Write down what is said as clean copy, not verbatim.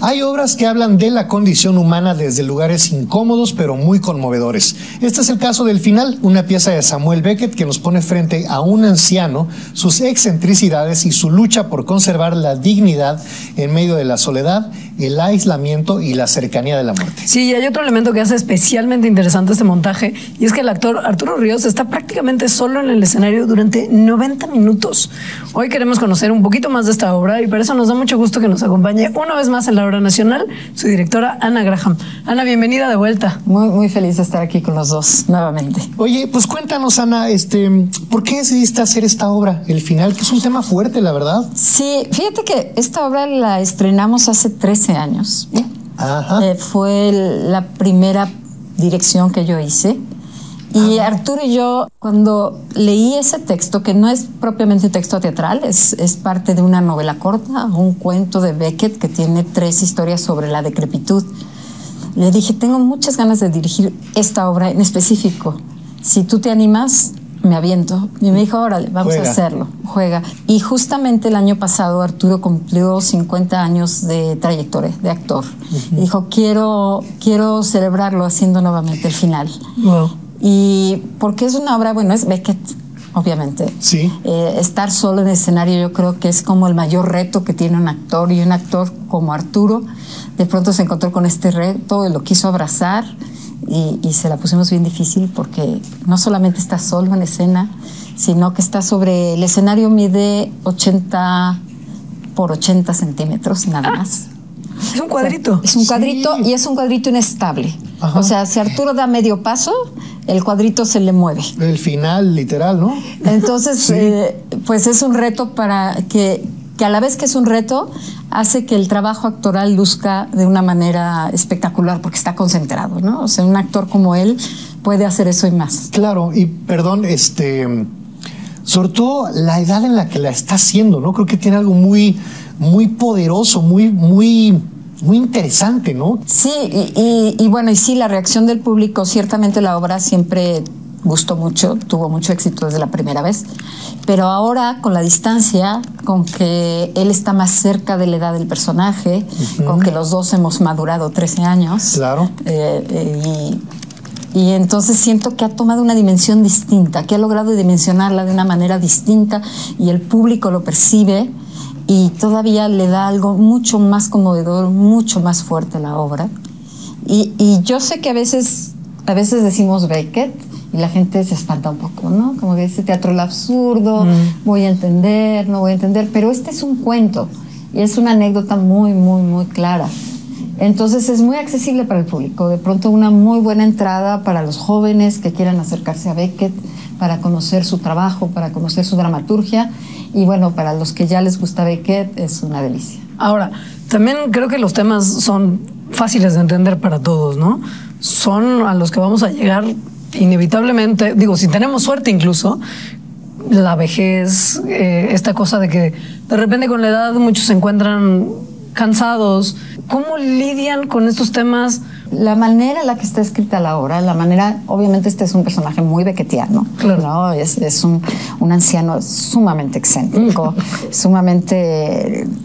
Hay obras que hablan de la condición humana desde lugares incómodos pero muy conmovedores. Este es el caso del Final, una pieza de Samuel Beckett que nos pone frente a un anciano, sus excentricidades y su lucha por conservar la dignidad en medio de la soledad, el aislamiento y la cercanía de la muerte. Sí, y hay otro elemento que hace especialmente interesante este montaje, y es que el actor Arturo Ríos está prácticamente solo en el escenario durante 90 minutos. Hoy queremos conocer un poquito más de esta obra y por eso nos da mucho gusto que nos acompañe una vez más en la Hora Nacional su directora Ana Graham. Ana, bienvenida de vuelta. Muy feliz de estar aquí con los dos nuevamente. Oye, pues cuéntanos, Ana, ¿por qué decidiste hacer esta obra, El Final, que es un tema fuerte, la verdad? Sí, fíjate que esta obra la estrenamos hace 13 años. Ajá. Fue la primera dirección que yo hice. Y Arturo y yo, cuando leí ese texto, que no es propiamente texto teatral, es parte de una novela corta, un cuento de Beckett que tiene 3 historias sobre la decrepitud, le dije, tengo muchas ganas de dirigir esta obra en específico. Si tú te animas, me aviento. Y me dijo, órale, vamos a hacerlo, juega. Y justamente el año pasado Arturo cumplió 50 años de trayectoria de actor. Y dijo, quiero celebrarlo haciendo nuevamente El Final. Wow. Y porque es una obra, bueno, es Beckett, obviamente. Sí. Estar solo en el escenario yo creo que es como el mayor reto que tiene un actor, y un actor como Arturo de pronto se encontró con este reto y lo quiso abrazar y se la pusimos bien difícil porque no solamente está solo en escena, sino que está sobre el escenario, mide 80 por 80 centímetros nada más. Es un cuadrito. O sea, es un cuadrito, sí. Y es un cuadrito inestable. Ajá. O sea, si Arturo da medio paso, el cuadrito se le mueve. El final, literal, ¿no? Entonces, sí. Pues es un reto para que a la vez que es un reto, hace que el trabajo actoral luzca de una manera espectacular, porque está concentrado, ¿no? O sea, un actor como él puede hacer eso y más. Claro, y perdón, sobre todo la edad en la que la está haciendo, ¿no? Creo que tiene algo muy poderoso, muy interesante, ¿no? Sí, y bueno, y sí, la reacción del público, ciertamente la obra siempre gustó mucho, tuvo mucho éxito desde la primera vez, pero ahora con la distancia, con que él está más cerca de la edad del personaje, con que los dos hemos madurado 13 años, claro. Y entonces siento que ha tomado una dimensión distinta, que ha logrado dimensionarla de una manera distinta y el público lo percibe y todavía le da algo mucho más conmovedor, mucho más fuerte a la obra. Y yo sé que a veces decimos Beckett y la gente se espanta un poco, ¿no? Como que ese teatro del absurdo, voy a entender, no voy a entender, pero este es un cuento y es una anécdota muy clara. Entonces es muy accesible para el público, de pronto una muy buena entrada para los jóvenes que quieran acercarse a Beckett, para conocer su trabajo, para conocer su dramaturgia, y bueno, para los que ya les gusta Beckett es una delicia. Ahora, también creo que los temas son fáciles de entender para todos, ¿no? Son a los que vamos a llegar inevitablemente, digo, si tenemos suerte incluso, la vejez, esta cosa de que de repente con la edad muchos se encuentran cansados. ¿Cómo lidian con estos temas? La manera en la que está escrita la obra, obviamente este es un personaje muy beckettiano, claro. ¿no? Es un anciano sumamente excéntrico, sumamente